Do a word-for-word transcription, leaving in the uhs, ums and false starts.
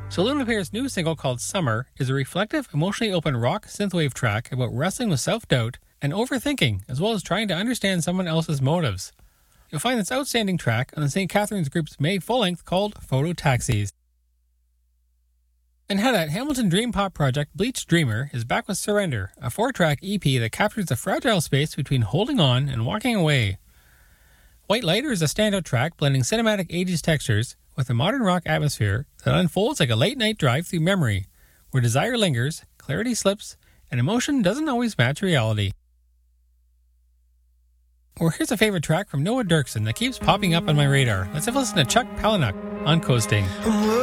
So Luna Pair's new single called Summer is a reflective, emotionally open rock synthwave track about wrestling with self-doubt and overthinking, as well as trying to understand someone else's motives. You'll find this outstanding track on the Saint Catharines Group's May full-length called Photo Taxis. And Hedda, Hamilton Dream Pop project Bleach Dreamer is back with Surrender, a four-track E P that captures the fragile space between holding on and walking away. White Lighter is a standout track blending cinematic eighties textures with a modern rock atmosphere that unfolds like a late-night drive through memory, where desire lingers, clarity slips, and emotion doesn't always match reality. Or here's a favorite track from Noah Dirksen that keeps popping up on my radar. Let's have a listen to Chuck Palahniuk on Coasting.